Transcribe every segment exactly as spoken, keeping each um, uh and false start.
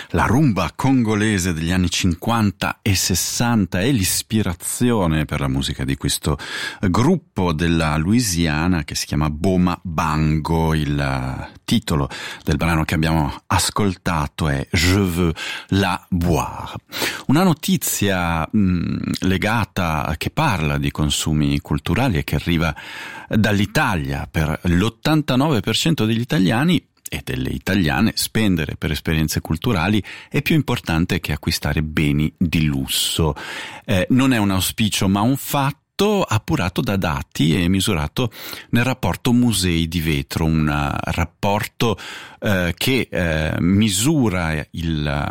La rumba congolese degli anni cinquanta e sessanta è l'ispirazione per la musica di questo gruppo della Louisiana che si chiama Boma Bango. Il titolo del brano che abbiamo ascoltato è Je veux la boire. Una notizia mh, legata, che parla di consumi culturali e che arriva dall'Italia. Per l'ottantanove per cento degli italiani e delle italiane spendere per esperienze culturali è più importante che acquistare beni di lusso. Eh, non è un auspicio ma un fatto appurato da dati e misurato nel rapporto Musei di Vetro, un rapporto eh, che eh, misura il,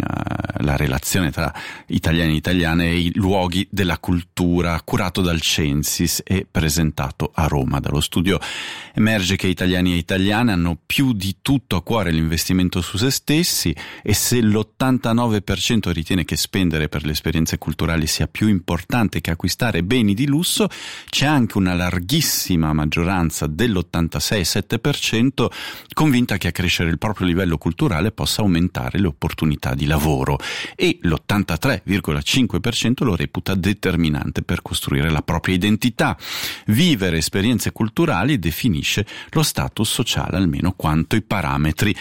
uh, la relazione tra italiani e italiane e i luoghi della cultura, curato dal Censis e presentato a Roma. Dallo studio emerge che italiani e italiane hanno più di tutto a cuore l'investimento su se stessi, e se l'ottantanove per cento ritiene che spendere per le esperienze culturali sia più importante che acquistare beni di lusso, c'è anche una larghissima maggioranza dell'ottantasei virgola sette per cento convinta che accrescere il proprio livello culturale possa aumentare le opportunità di lavoro, e l'ottantatré virgola cinque per cento lo reputa determinante per costruire la propria identità. Vivere esperienze culturali definisce lo status sociale almeno quanto i parametri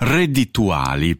reddituali.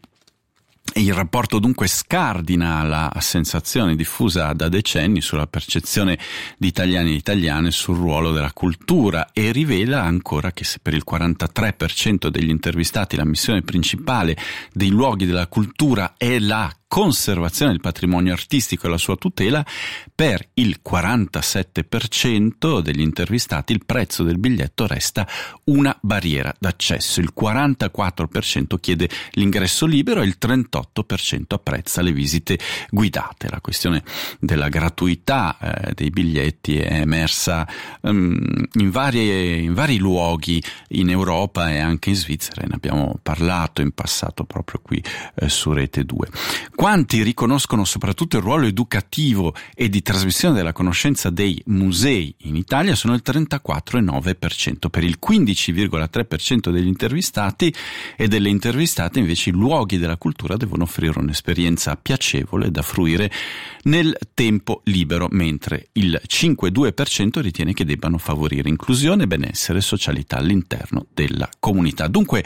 Il rapporto dunque scardina la sensazione diffusa da decenni sulla percezione di italiani e italiane sul ruolo della cultura, e rivela ancora che se per il quarantatré per cento degli intervistati la missione principale dei luoghi della cultura è la conservazione del patrimonio artistico e la sua tutela, per il quarantasette per cento degli intervistati il prezzo del biglietto resta una barriera d'accesso. Il quarantaquattro per cento chiede l'ingresso libero e il trentotto per cento apprezza le visite guidate. La questione della gratuità eh, dei biglietti è emersa um, in, varie, in vari luoghi in Europa e anche in Svizzera, e ne abbiamo parlato in passato proprio qui eh, su Rete due. Quanti riconoscono soprattutto il ruolo educativo e di trasmissione della conoscenza dei musei in Italia sono il trentaquattro virgola nove per cento. Per il quindici virgola tre per cento degli intervistati e delle intervistate invece i luoghi della cultura devono offrire un'esperienza piacevole da fruire nel tempo libero, mentre il cinque virgola due per cento ritiene che debbano favorire inclusione, benessere e socialità all'interno della comunità. Dunque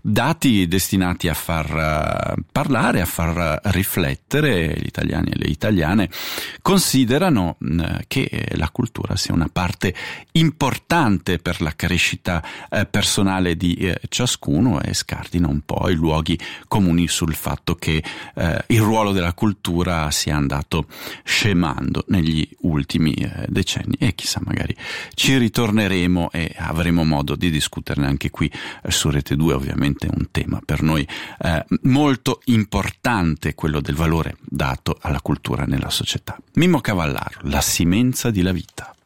dati destinati a far uh, parlare, a far uh, riflettere. Gli italiani e le italiane considerano uh, che la cultura sia una parte importante per la crescita uh, personale di uh, ciascuno, e scardina un po' i luoghi comuni sul fatto che uh, il ruolo della cultura sia andato scemando negli ultimi uh, decenni, e chissà, magari ci ritorneremo e avremo modo di discuterne anche qui uh, su Rete due. Ovviamente un tema per noi uh, molto importante, quello del valore dato alla cultura nella società. Mimmo Cavallaro, La Simenza di la vita.